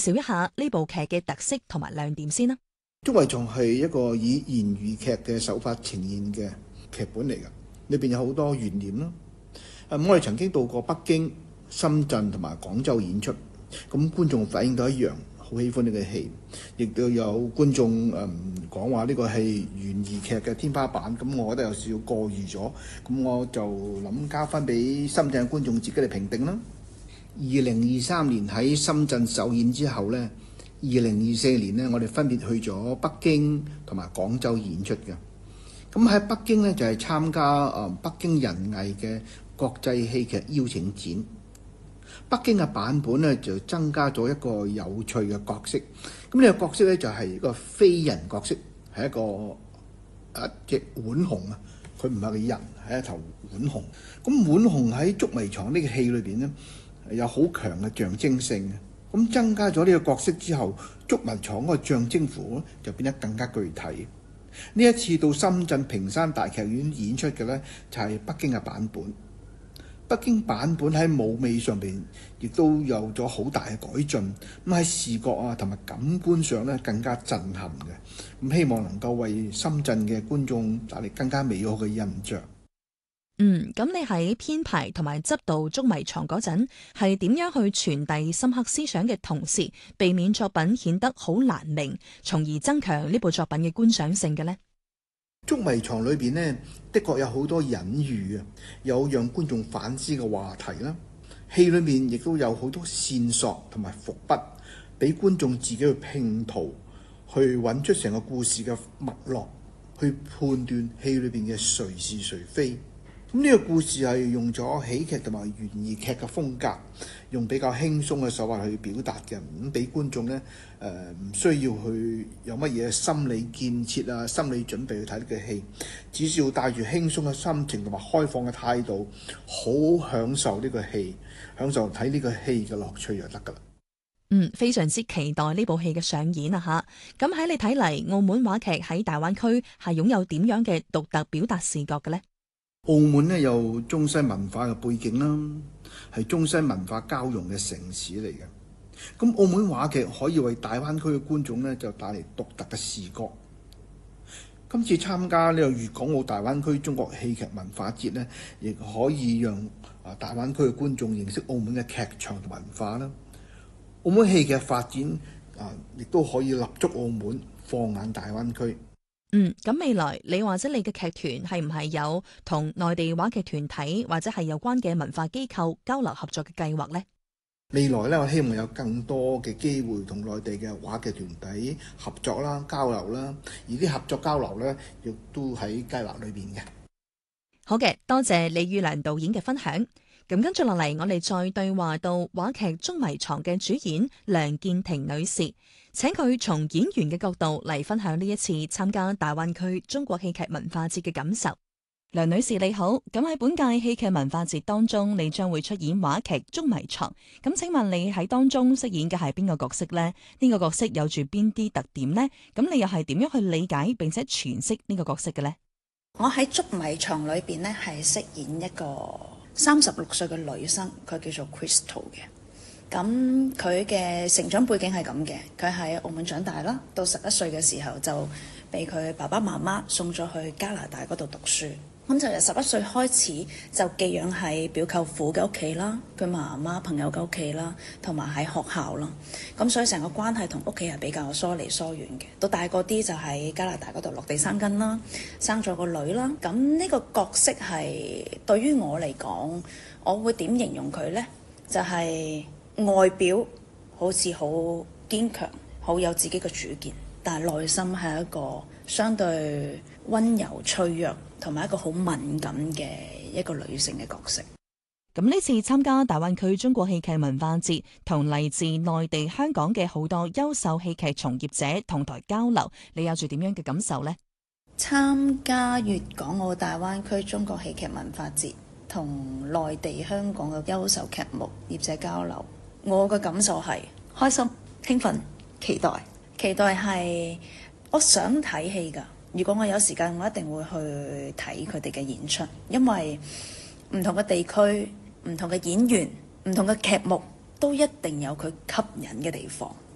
紹一下呢部劇嘅特色同埋亮點先啦。 捉迷藏係一個以言語劇嘅手法呈現嘅劇本嚟㗎，裏邊有好多懸念啦。我哋曾經到過北京、深圳同埋廣州演出，咁觀眾反應都一樣，好喜歡呢個戲，亦都有觀眾講話呢個係懸疑劇嘅天花板，咁我覺得有少少過譽咗，咁我就諗交翻俾深圳嘅觀眾自己嚟評定啦。2023年喺深圳首演之後呢，2024年呢，我哋分別去咗北京同埋廣州演出嘅。咁喺北京呢，就係參加北京人藝嘅國際戲劇邀請展。北京嘅版本呢，就增加咗一個有趣嘅角色。咁呢個角色呢，就係一個非人角色，係一隻浣熊啊！佢唔係個人，係一頭浣熊。咁浣熊喺捉迷藏呢個戲裏邊呢，有好強嘅象徵性。咁增加咗呢個角色之後，捉迷藏嗰個象徵符就變得更加具體。呢一次到深圳平山大劇院演出嘅呢，就係北京嘅版本。北京版本喺舞美上邊亦都有咗好大嘅改進，咁喺視覺啊同埋感官上呢，更加震撼嘅。咁希望能夠為深圳嘅觀眾帶嚟更加美好嘅印象。 咁你喺編排同埋執導捉迷藏嗰陣，係點樣去傳遞深刻思想嘅同時，避免作品顯得好難明，從而增強呢部作品嘅觀賞性嘅呢？ 捉迷藏裏邊呢，的確有好多隱喻啊，有讓觀眾反思嘅話題啦。戲裏面亦都有好多線索同埋伏筆，俾觀眾自己去拼圖，去揾出成個故事嘅脈絡，去判斷戲裏邊嘅誰是誰非。咁呢個故事係用咗喜劇同埋懸疑劇嘅風格，用比較輕鬆嘅手法去表達嘅，咁俾觀眾呢唔需要去有乜嘢心理建設啊、心理準備去睇呢個戲，只需要帶住輕鬆嘅心情同埋開放嘅態度，好享受呢個戲，享受睇呢個戲嘅樂趣就得㗎啦。 非常之期待呢部戲嘅上演啊！嚇，咁喺你睇嚟，澳門話劇喺大灣區係擁有點樣嘅獨特表達視覺嘅呢？ 澳門呢有中西文化嘅背景啦，係中西文化交融嘅城市嚟嘅。咁澳門話劇可以為大灣區嘅觀眾呢就帶嚟獨特嘅視覺。今次參加呢個粵港澳大灣區中國戲劇文化節呢，亦可以讓大灣區嘅觀眾認識澳門嘅劇場同文化啦。澳門戲劇發展亦都可以立足澳門，放眼大灣區。 咁未來你或者你嘅劇團係唔係有同內地話劇團體或者係有關嘅文化機構交流合作嘅計劃呢？ 未來呢，我希望有更多嘅機會同內地嘅話劇團體合作啦、交流啦，而啲合作交流呢，亦都喺計劃裏邊嘅。 好嘅，多謝李宇良導演嘅分享。咁跟住落嚟，我哋再對話到話劇《捉迷藏》嘅主演梁建婷女士，請佢從演員嘅角度嚟分享呢一次參加大灣區中國戲劇文化節嘅感受。梁女士你好，咁喺本屆戲劇文化節當中，你將會出演話劇《捉迷藏》，咁請問你喺當中飾演嘅係邊個角色呢？呢個角色有住邊啲特點呢？咁你又係點樣去理解並且詮釋呢個角色嘅呢？ 我喺《捉迷藏》裏邊呢，係飾演一個36歲嘅女生，佢叫做 Crystal 嘅。咁佢嘅成長背景係咁嘅，佢喺澳門長大啦，到11歲嘅時候就被佢爸爸媽媽送咗去加拿大嗰度讀書。咁就由11歲開始就寄養喺表舅父嘅屋企啦，佢媽媽朋友嘅屋企啦，同埋喺學校啦。咁所以成個關係同屋企係比較疏離疏遠嘅。到大個啲就喺加拿大嗰度落地生根啦，生咗個女啦。咁呢個角色係對於我嚟講，我會點形容佢呢？就係外表好似好堅強，好有自己嘅主見，但係內心係一個相對溫柔脆弱同埋一個好敏感嘅一個女性嘅角色。 咁呢次參加大灣區中國戲劇文化節，同嚟自內地、香港嘅好多優秀戲劇從業者同台交流，你有住點樣嘅感受呢？ 參加粵港澳大灣區中國戲劇文化節，同內地、香港嘅優秀劇目業者交流，我嘅感受係開心、興奮、期待。期待係我想睇戲㗎。如果我有時間，我一定會去睇佢哋嘅演出，因為唔同嘅地區、唔同嘅演員、唔同嘅劇目都一定有佢吸引嘅地方。